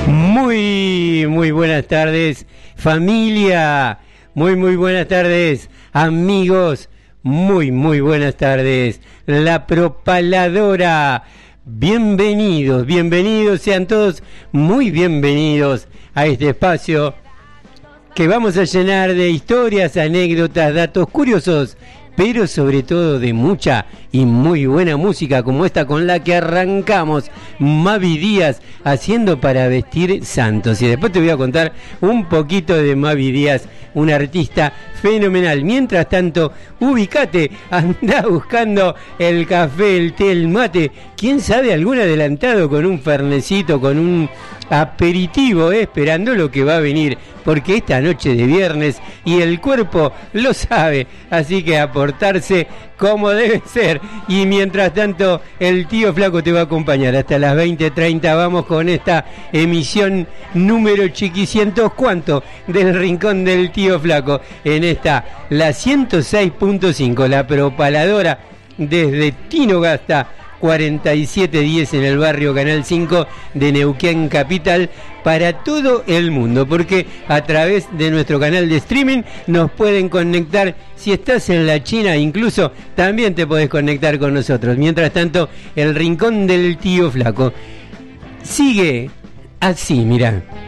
Muy buenas tardes, familia. Muy buenas tardes, amigos. Muy buenas tardes, la propaladora. Bienvenidos, sean todos muy bienvenidos a este espacio que vamos a llenar de historias, anécdotas, datos curiosos, pero sobre todo de mucha y muy buena música como esta con la que arrancamos. Mavi Díaz haciendo Para Vestir Santos. Y después te voy a contar un poquito de Mavi Díaz, un artista fenomenal. Mientras tanto, ubicate, andá buscando el café, el té, el mate. ¿Quién sabe algún adelantado con un fernecito, con un aperitivo, esperando lo que va a venir? Porque esta noche de viernes y el cuerpo lo sabe, así que aportarse como debe ser. Y mientras tanto, el tío Flaco te va a acompañar hasta las 20:30. Vamos con esta emisión número chiquicientos cuánto del Rincón del Tío Flaco. En esta, la 106.5, la propaladora desde Tinogasta 4710 en el barrio Canal 5 de Neuquén Capital, para todo el mundo, porque a través de nuestro canal de streaming nos pueden conectar. Si estás en la China incluso, también te podés conectar con nosotros. Mientras tanto, el Rincón del Tío Flaco sigue así, mirá.